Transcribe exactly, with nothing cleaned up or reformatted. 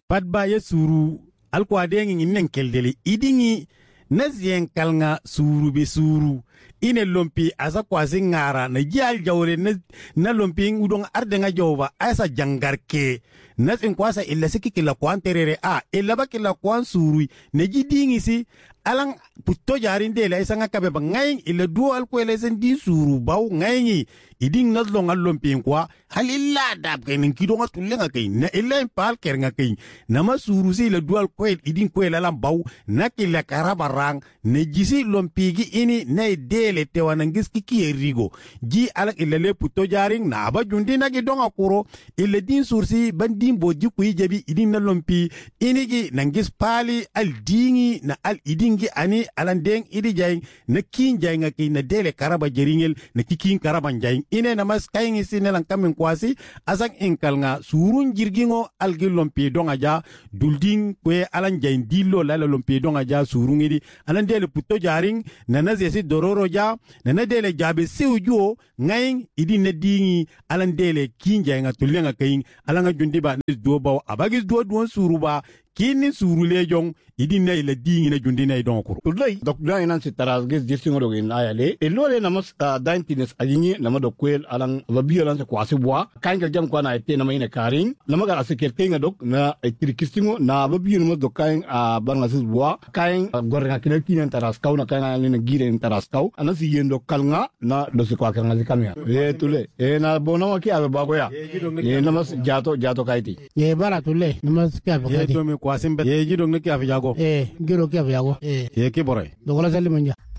patba ye suru alko dengi nen keldele idingi nazien kalnga suru be suru ine lompi asa kwasi ngara na jial jawre na, na lompi udong ardenga jawba asa jangarke nasin kwasa illa sikiki la kwan terere a illa bakila kwan suru ne jidingi si alang putto jarin de la isanga kabe ba ngay illa duo alko ele sen di suru baw ngay iding nazlo ngal lompi kwa hal illa dab kay nin kido nga tulenga kay na illa impal ker nga kay nama suru si illa dual ko iding ko ela lam baw nakilla karabarang ne jisi lompi gi ini ne dele te wanangis kiki rigo ji alak illa le putto jaring na ba jundi na gi donga kuro illa din sursi bandin bo ji ku jabi iding na lompi ini gi nangis pali al dingi na al idingi ani alandeng idi jay na kin jay nga kay na dele karaba jeringel na kikin karaba jay ine na mas kaying isinelang kamin kwasi asak inkal nga surun jirgingo algi lompi donga ja dulding kwe alan jay dillo lala lompi donga ja surun idi alan dele putto jaring na nazesi dororo ja na na dele jabe sewjuo ngayin idi na dingi alan dele kin jay nga tulenga kaying alan nga jundi ba nis do baw abagis do duon suru ba kini suru lejong idi na ila dingi na jundi na idon kuro tudlay dok dan inan si taras ges dirsingo do in ayale e lole na mas daintines ajingi na mado kwel alang babio lan se kwasi bwa kain ka jam kwa na ite na mayne karing na maga asikel kenga dok na trikistingo na babio no do kain a banga sis bwa kain gorga kinel kinen taras kaw na kain na gire taras kaw anasi yendo kalnga na do se kwa kanga zikamya e tule e na bona wa ki abe bagoya e na mas jato jato kaiti ye bara tule na mas ka ba ye to me kwasim be ye jidong ne ki afi jago eh giro ki afi jago eh ye ki boray do wala salimanja